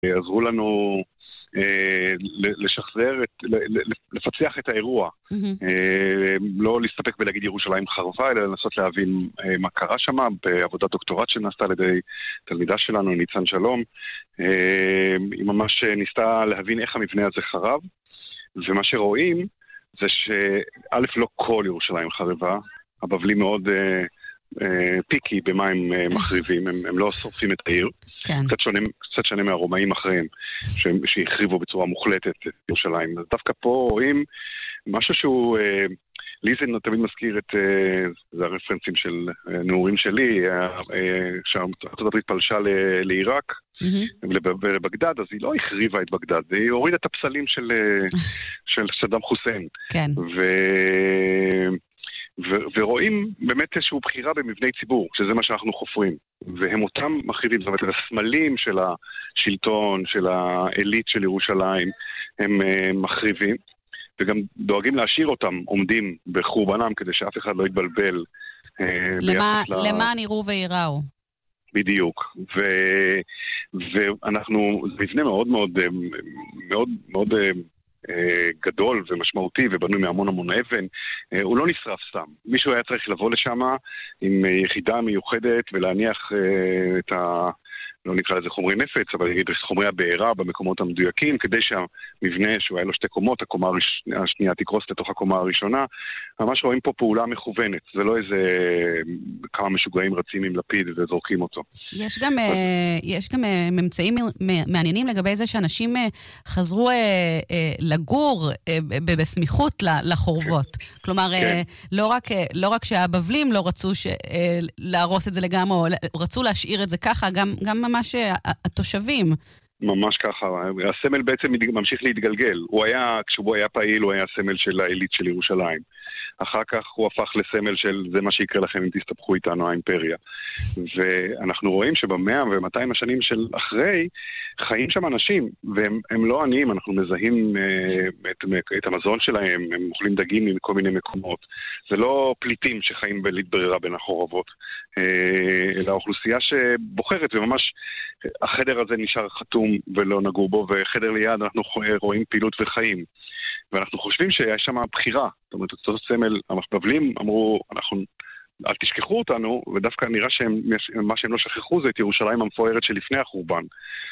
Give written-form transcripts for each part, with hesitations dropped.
עזרו לנו לשחזר, לפצח את האירוע. לא להסתפק ולהגיד ירושלים חרבה, אלא לנסות להבין מה קרה שם, בעבודת דוקטורט שנעשתה על ידי תלמידה שלנו, ניצן שלום. היא ממש ניסתה להבין איך המבנה הזה חרב, ומה שרואים זה שא' לא כל ירושלים חרבה, הבבלים מאוד פיקי במה הם מחריבים, הם לא שורפים את העיר. כן. קצת שונה מהרומאים אחרים שהחריבו בצורה מוחלטת את ירושלים. אז דווקא פה רואים משהו שהוא, לי זה תמיד מזכיר את, זה הרפרנסים של נעורים שלי, שארצות הברית פלשה לעיראק ולבגדד, אז היא לא החריבה את בגדד, היא הורידה את הפסלים של סדאם חוסיין. כן. ורואים באמת איזושהי בחירה במבני ציבור, שזה מה שאנחנו חופרים. והם אותם מחריבים, זאת אומרת, הסמלים של השלטון, של האליט של ירושלים, הם מחריבים, וגם דואגים להשאיר אותם, עומדים בחורבנם, כדי שאף אחד לא יתבלבל. למען יראו ויראו. בדיוק. ואנחנו, זה מבנה מאוד מאוד, מאוד מאוד גדול ומשמעותי ובנוי מהמון אבן, הוא לא נשרף סתם. מישהו היה צריך לבוא לשם עם יחידה מיוחדת ולהניח את לא נקרא לזה חומרי נפץ, אבל נגיד חומרי הבעירה במקומות המדויקים, כדי שהמבנה שהוא היה לו 2 קומות, הקומה השנייה תקרוס לתוך הקומה הראשונה. ממש רואים פה פעולה מכוונת, זה לא איזה כמה משוגעים רצים עם לפיד וזורקים אותו. יש גם ממצאים מעניינים לגבי זה שאנשים חזרו לגור בסמיכות לחורבות. כלומר, לא רק שהבבלים לא רצו להרוס את זה לגמרי, או רצו להשאיר את זה ככה, גם ממש התושבים. ממש ככה. הסמל בעצם ממשיך להתגלגל. כשהוא היה פעיל, הוא היה סמל של העילית של ירושלים. אחר כך הוא הפך לסמל של זה מה שיקרה לכם אם תסתבכו איתנו, האימפריה. ואנחנו רואים שבמאה ו200 השנים של אחרי, חיים שם אנשים, והם לא עניים, אנחנו מזהים את המזון שלהם, הם אוכלים דגים מכל מיני מקומות. זה לא פליטים שחיים בלית ברירה בין החורבות, אלא אוכלוסייה שבוחרת, וממש החדר הזה נשאר חתום ולא נגור בו, וחדר ליד אנחנו רואים פעילות וחיים. ואנחנו חושבים שיש שם בחירה. זאת אומרת, אותו סמל, המחבבלים אמרו, אל תשכחו אותנו, ודווקא נראה שמה שהם לא שכחו זה את ירושלים המפוארת שלפני החורבן.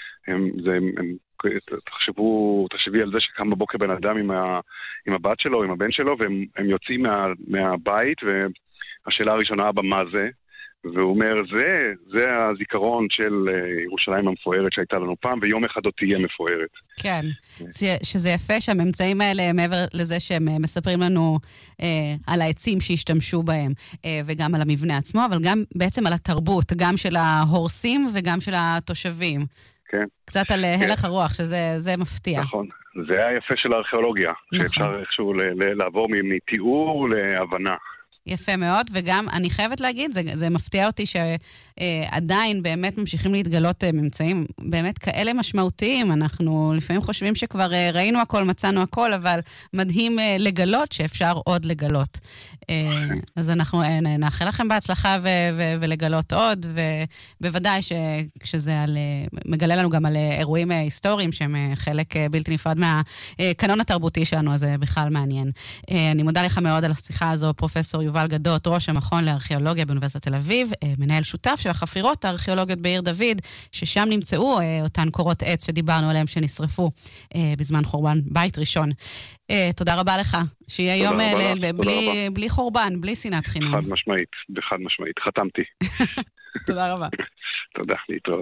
תחשבי על זה שקם בבוקר בן אדם עם הבת שלו, עם הבן שלו, והם יוצאים מהבית, והשאלה הראשונה, אבא, מה זה? והוא אומר, זה הזיכרון של ירושלים המפוארת שהייתה לנו פעם, ויום אחד עוד תהיה מפוארת. כן, שזה יפה שהממצאים האלה, מעבר לזה שהם מספרים לנו על העצים שהשתמשו בהם, וגם על המבנה עצמו, אבל גם בעצם על התרבות, גם של ההורסים וגם של התושבים. כן. קצת על הלך הרוח, שזה מפתיע. נכון, זה היה יפה של הארכיאולוגיה, שאפשר איכשהו לעבור מתיאור להבנה. יפה מאוד, וגם אני חייבת להגיד, זה מפתיע אותי שעדיין באמת ממשיכים להתגלות ממצאים באמת כאלה משמעותיים. אנחנו לפעמים חושבים שכבר ראינו הכל, מצאנו הכל, אבל מדהים לגלות שאפשר עוד לגלות. אז אנחנו נאחל לכם בהצלחה ולגלות עוד, ובוודאי שכשזה מגלה לנו גם על אירועים היסטוריים שהם חלק בלתי נפרד מהקנון התרבותי שלנו, אז זה בכלל מעניין. אני מודה לך מאוד על השיחה הזו, פרופסור יובל גדות, ראש המכון לארכיאולוגיה באוניברסיטת תל אביב, מנהל שותף של החפירות הארכיאולוגיות בעיר דוד, ששם נמצאו אותן קורות עץ שדיברנו עליהם שנשרפו בזמן חורבן בית ראשון. תודה רבה לך, שיהיה יום בלי חורבן, בלי שנאת חינם. חד משמעית, חתמתי. תודה רבה. תודה, להתראות.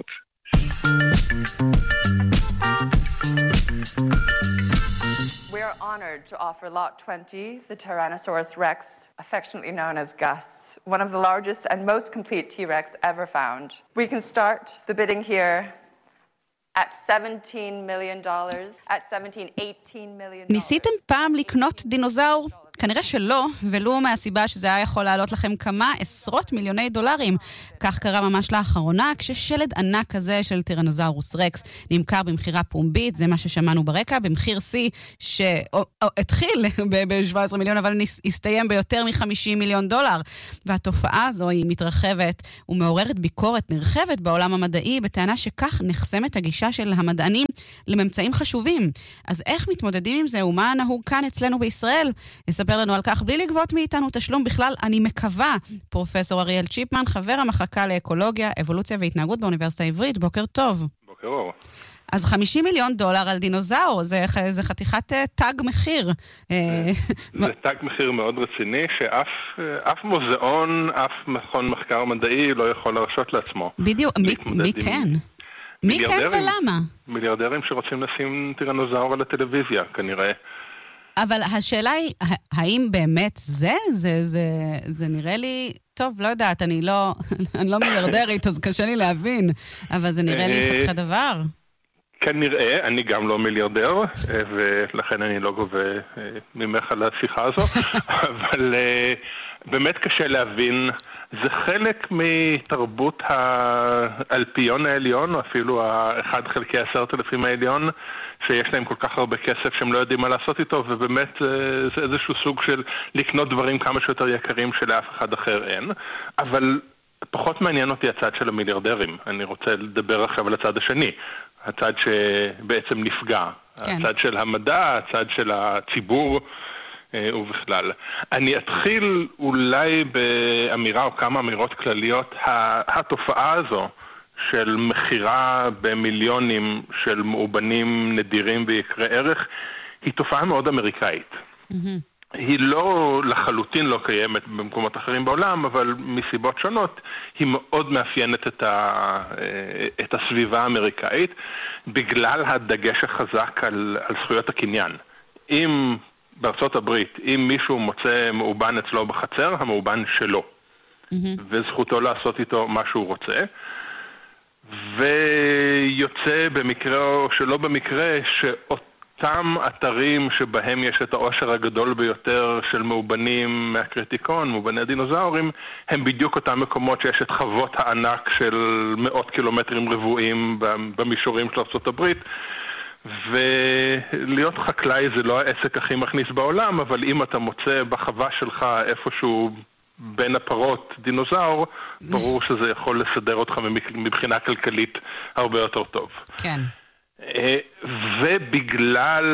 We are honored to offer Lot 20, the Tyrannosaurus Rex, affectionately known as Gus, one of the largest and most complete T-Rex ever found. We can start the bidding here at $17 million, at $18 million. ניסיתם פעם לקנות דינוזאור? כנראה שלא, ולו מהסיבה שזה היה יכול לעלות לכם כמה עשרות מיליוני דולרים. כך קרה ממש לאחרונה, כששלד ענק כזה של טירנוזאורוס רקס נמכר במחירה פומבית, זה מה ששמענו ברקע, במחיר C שהתחיל ב-17 מיליון, אבל הסתיים ביותר מ-50 מיליון דולר. והתופעה הזו היא מתרחבת ומעוררת ביקורת נרחבת בעולם המדעי, בטענה שכך נחסמת הגישה של המדענים לממצאים חשובים. אז איך מתמודדים עם זה ומה נהוג כאן אצלנו בישראל? יספר לנו על כך בלי לגבות מאיתנו תשלום בכלל, אני מקווה, פרופסור אריאל צ'יפמן, חבר המחלקה לאקולוגיה, אבולוציה והתנהגות באוניברסיטה העברית. בוקר טוב. בוקר אור. אז 50 מיליון דולר על דינוזאור, זה חתיכת תג מחיר. זה תג מחיר מאוד רציני, שאף מוזיאון, אף מכון מחקר מדעי לא יכול להרשות לעצמו. בדיוק, מי כן? מי כן ולמה? מיליארדרים שרוצים לשים טירנוזאור על הטלוויזיה, כנראה. אבל השאלה היא, האם באמת זה נראה לי, טוב, לא יודעת, אני לא מיליארדרית, אז קשה לי להבין, אבל זה נראה לי חתיכת דבר. כנראה, אני גם לא מיליארדר, ולכן אני לא גובה ממך על השיחה הזו, אבל באמת קשה להבין, זה חלק מתרבות האלפיון העליון, או אפילו ה1 חלקי 10,000 העליון, שיש להם כל כך הרבה כסף שהם לא יודעים מה לעשות איתו, ובאמת זה איזשהו סוג של לקנות דברים כמה שיותר יקרים שלאף אחד אחר אין, אבל פחות מעניין אותי הצד של המיליארדרים. אני רוצה לדבר עכשיו על הצד השני, הצד שבעצם נפגע, כן. הצד של המדע, הצד של הציבור ובכלל. אני אתחיל אולי באמירה או כמה אמירות כלליות. התופעה הזו של מחירה במיליונים של מאובנים נדירים ויקרי ערך היא תופעה מאוד אמריקאית. היא לא לחלוטין לא קיימת במקומות אחרים בעולם, אבל מסיבות שונות היא מאוד מאפיינת את הסביבה האמריקאית, בגלל הדגש החזק על זכויות הקניין. אם בארצות הברית, אם מישהו מוצא מאובן אצלו בחצר, המאובן שלו. וזכותו לעשות איתו מה שהוא רוצה. ויוצא במקרה או שלא במקרה שאותם אתרים שבהם יש את העושר הגדול ביותר של מאובנים מהקריטיקון, מאובני הדינוזאורים, הם בדיוק אותם מקומות שיש את חוות הענק של מאות קילומטרים רבועים במישורים של ארצות הברית. ולהיות חקלאי זה לא העסק הכי מכניס בעולם, אבל אם אתה מוצא בחווה שלך איפשהו בין הפרות דינוזאור, ברור שזה יכול לסדר אותך מבחינה כלכלית הרבה יותר טוב. כן. ובגלל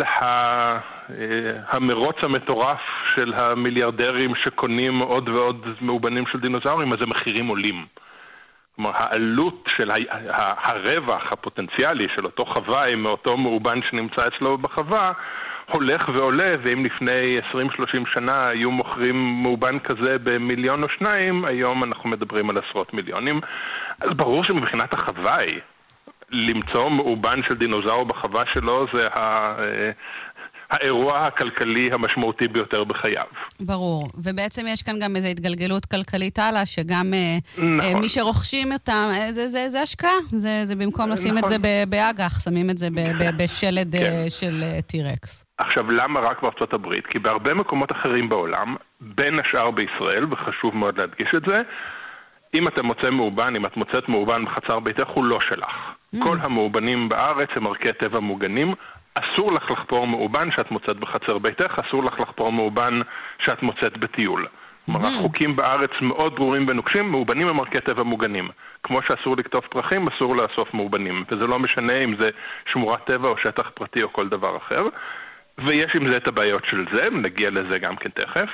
המרוץ המטורף של המיליארדרים שקונים עוד ועוד מאובנים של דינוזאורים, אז המחירים עולים. כלומר, העלות של הרווח הפוטנציאלי של אותו חוואי מאותו מאובן שנמצא אצלו בחווה הולך ועולה, ואם לפני 20-30 שנה היו מוכרים מאובן כזה במיליון או שניים, היום אנחנו מדברים על עשרות מיליונים. אז ברור שמבחינת החוואי, למצוא מאובן של דינוזאור בחווה שלו זה האירוע הכלכלי המשמעותי ביותר בחייו. ברור, ובעצם יש כאן גם איזו התגלגלות כלכלית הלאה, שגם נכון. מי שרוכשים אותם, זה השקעה, זה במקום לשים את זה באגח, שמים את זה בשלד של טירקס. עכשיו, למה רק בארצות הברית? כי בהרבה מקומות אחרים בעולם, בין השאר בישראל, וחשוב מאוד להדגיש את זה, אם אתה מוצא מאובן, אם את מוצאת מאובן בחצר ביתך, הוא לא שלך. כל המאובנים בארץ הם ערכי טבע מוגנים, אסור לך לחפור מאובן שאת מוצאת בחצר ביתך, אסור לך לחפור מאובן שאת מוצאת בטיול. כלומר, החוקים בארץ מאוד ברורים ונוקשים, מאובנים הם ערכי טבע מוגנים. כמו שאסור לקטוף פרחים, אסור לאסוף מאובנים. וזה לא משנה אם זה שמורת טבע או שטח פרטי או כל דבר אחר. ויש עם זה את הבעיות של זה, נגיע לזה גם כן תכף.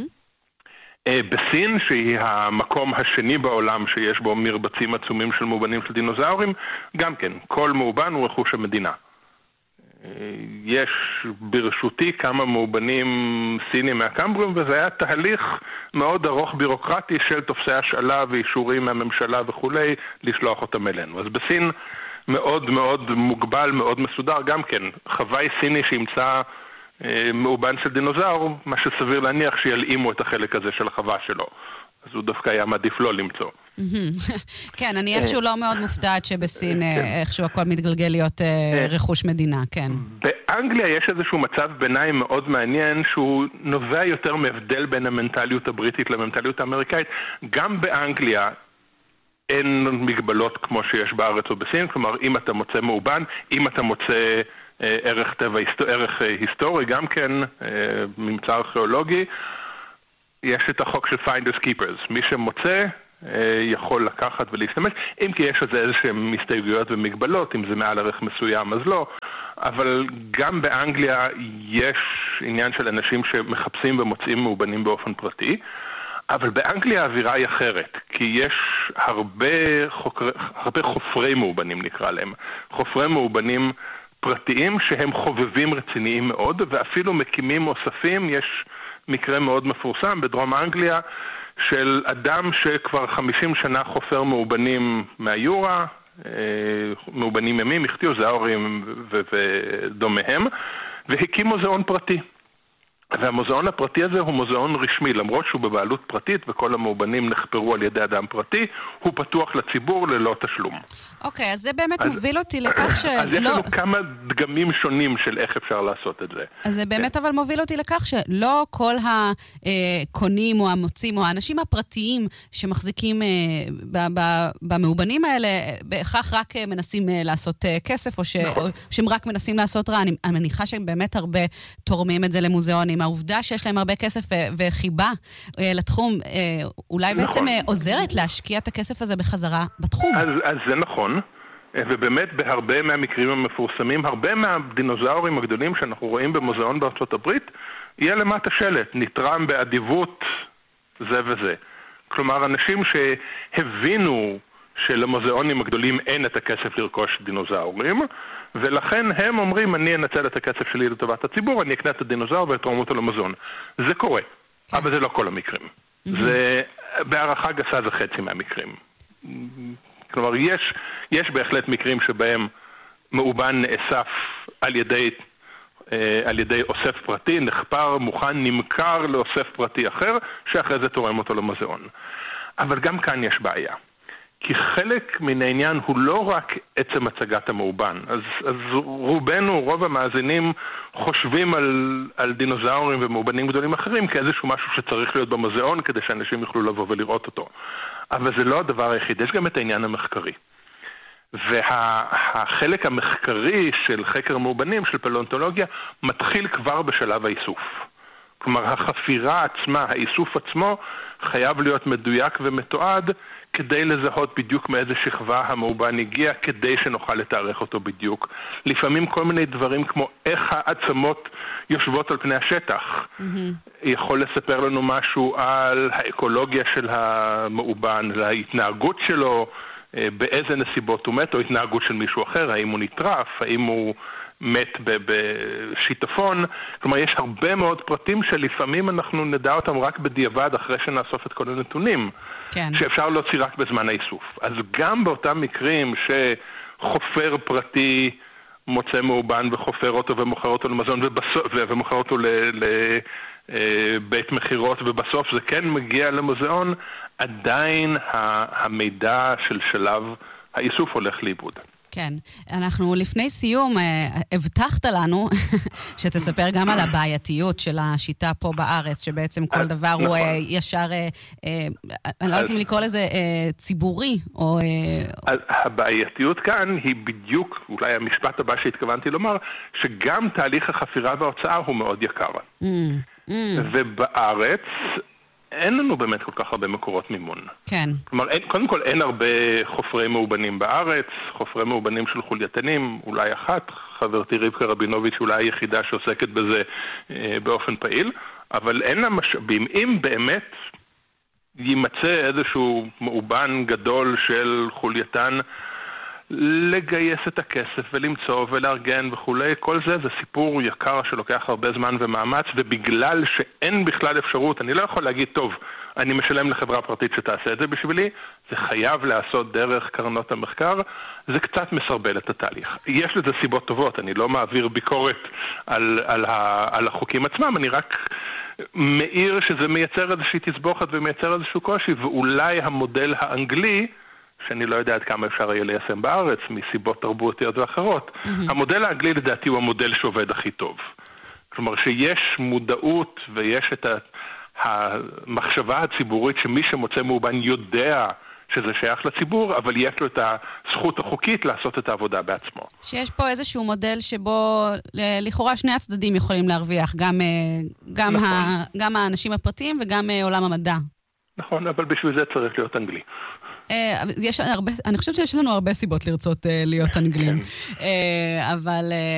בסין, שהיא המקום השני בעולם שיש בו מרבצים עצומים של מאובנים של דינוזאורים, גם כן, כל מאובן הוא רכוש המדינה. יש ברשותי כמה מאובנים סינים מהקמבריום, וזה היה תהליך מאוד ארוך בירוקרטי של תופסי השאלה ואישורים מהממשלה וכולי, לשלוח אותם אלינו. אז בסין מאוד מאוד מוגבל, מאוד מסודר, גם כן, חוואי סיני שימצא מאובן של דינוזאור, מה שסביר להניח שילאימו את החלק הזה של החווה שלו. אז הוא דווקא היה מעדיף לא למצוא. כן, אני איכשהו לא מאוד מופתעת שבסין איכשהו הכל מתגלגל להיות רכוש מדינה, כן. באנגליה יש איזשהו מצב ביניים מאוד מעניין, שהוא נובע יותר מהבדל בין המנטליות הבריטית למנטליות האמריקאית. גם באנגליה אין מגבלות כמו שיש בארץ או בסין, כלומר אם אתה מוצא מאובן, אם אתה מוצא ערך טבע, ערך היסטורי, גם כן ממצא ארכיאולוגי, יש את החוק של finders keepers. מי שמוצא יכול לקחת ולהשתמש, אם כי יש איזשהם הסתייגויות ומגבלות, אם זה מעל ערך מסוים אז לא, אבל גם באנגליה יש עניין של אנשים שמחפשים ומוצאים מאובנים באופן פרטי, אבל באנגליה האווירה היא אחרת, כי יש הרבה חופרי מאובנים נקרא להם, חופרי מאובנים פרטיים שהם חובבים רציניים מאוד, ואפילו מקימים אוספים. יש מקרה מאוד מפורסם בדרום אנגליה, של אדם שכבר 50 שנה חופר מאובנים מהיורה, מאובנים ימים, איכטיוזאורים ודומיהם, והקים מוזיאון פרטי. והמוזיאון הפרטי הזה הוא מוזיאון רשמי, למרות שהוא בבעלות פרטית וכל המאובנים נחפרו על ידי אדם פרטי, הוא פתוח לציבור ללא תשלום. אוקיי, אז זה באמת מוביל אותי לכך שלא... אז יש לנו כמה דגמים שונים של איך אפשר לעשות את זה. אז זה באמת אבל מוביל אותי לכך שלא כל הקונים או המוצאים או האנשים הפרטיים שמחזיקים במאובנים האלה, בהכרח רק מנסים לעשות כסף, או שהם רק מנסים לעשות רע. אני מניחה שהם באמת הרבה תורמים את זה למוזיאונים. העובדה שיש להם הרבה כסף וחיבה לתחום, אולי בעצם עוזרת להשקיע את הכסף הזה בחזרה בתחום. אז זה נכון, ובאמת בהרבה מהמקרים המפורסמים, הרבה מהדינוזאורים הגדולים שאנחנו רואים במוזיאון בארצות הברית, יהיה למטה שלט, נתרם באדיבות זה וזה. כלומר, אנשים שהבינו שלמוזיאונים הגדולים אין את הכסף לרכוש דינוזאורים, ולכן הם אומרים, אני אנצל את הכסף שלי לטובת הציבור, אני אקנה את הדינוזאור ואתרום אותו למוזיאון. זה קורה, אבל זה לא כל המקרים. זה בהערכה גסה זה חצי מהמקרים. כלומר, יש בהחלט מקרים שבהם מאובן נאסף על ידי אוסף פרטי, נחפר, מוכן, נמכר לאוסף פרטי אחר, שאחרי זה תורם אותו למוזיאון. אבל גם כאן יש בעיה. כי חלק מן העניין הוא לא רק עצם הצגת המאובן. אז רוב המאזינים חושבים על דינוזאורים ומאובנים גדולים אחרים כאיזשהו משהו שצריך להיות במוזיאון כדי שאנשים יוכלו לבוא ולראות אותו. אבל זה לא הדבר היחיד, יש גם את העניין המחקרי. והחלק המחקרי של חקר מאובנים, של פלאונטולוגיה, מתחיל כבר בשלב האיסוף. כלומר, החפירה עצמה, האיסוף עצמו, חייב להיות מדויק ומתועד כדי לזהות בדיוק מאיזה שכבה המאובן הגיע, כדי שנוכל לתארך אותו בדיוק. לפעמים כל מיני דברים כמו איך העצמות יושבות על פני השטח. יכול לספר לנו משהו על האקולוגיה של המאובן, ההתנהגות שלו, באיזה נסיבות הוא מת, או התנהגות של מישהו אחר, האם הוא נטרף, האם הוא מת בשיטפון. כלומר, יש הרבה מאוד פרטים שלפעמים אנחנו נדע אותם רק בדיעבד אחרי שנאסוף את כל הנתונים. כן. שאפשר להוציא רק בזמן האיסוף. אז גם באותם מקרים שחופר פרטי מוצא מאובן וחופר אותו ומוכר אותו למזון ומוכר אותו לבית מחירות, ובסוף זה כן מגיע למוזיאון, עדיין המידע של שלב האיסוף הולך לאיבוד. כן, אנחנו לפני סיום הבטחת לנו שתספר גם על הבעייתיות של השיטה פה בארץ, שבעצם כל דבר הוא ישר, אני לא יודעת אם לקרוא לזה ציבורי, או... הבעייתיות כאן היא בדיוק, אולי המשפט הבא שהתכוונתי לומר, שגם תהליך החפירה וההוצאה הוא מאוד יקר. ובארץ אין לנו באמת כל כך הרבה מקורות מימון. כן. כלומר, קודם כל אין הרבה חופרי מאובנים בארץ, חופרי מאובנים של חולייתנים, אולי אחת, חברתי רבקה רבינוביץ' אולי היחידה שעוסקת בזה באופן פעיל, אבל אין לה משאבים. אם באמת יימצא איזשהו מאובן גדול של חולייתן, לגייס את הכסף ולמצוא ולארגן וכולי, כל זה סיפור יקר שלוקח הרבה זמן ומאמץ, ובגלל שאין בכלל אפשרות, אני לא יכול להגיד, טוב, אני משלם לחברה פרטית שתעשה את זה בשבילי, זה חייב לעשות דרך קרנות המחקר, זה קצת מסרבל את התהליך. יש לזה סיבות טובות, אני לא מעביר ביקורת על החוקים עצמם, אני רק מעיר שזה מייצר איזושהי תסבוכת ומייצר איזשהו קושי, ואולי המודל האנגלי, שאני לא יודע עד כמה אפשר יהיה ליישם בארץ, מסיבות תרבותיות ואחרות. המודל האנגלי לדעתי הוא המודל שעובד הכי טוב. כלומר שיש מודעות ויש את המחשבה הציבורית שמי שמוצא מאובן יודע שזה שייך לציבור, אבל יש לו את הזכות החוקית לעשות את העבודה בעצמו. שיש פה איזשהו מודל שבו לכאורה שני הצדדים יכולים להרוויח, גם האנשים הפרטיים וגם עולם המדע. נכון, אבל בשביל זה צריך להיות אנגלי. אני חושבת שיש לנו הרבה סיבות לרצות להיות אנגלים, אבל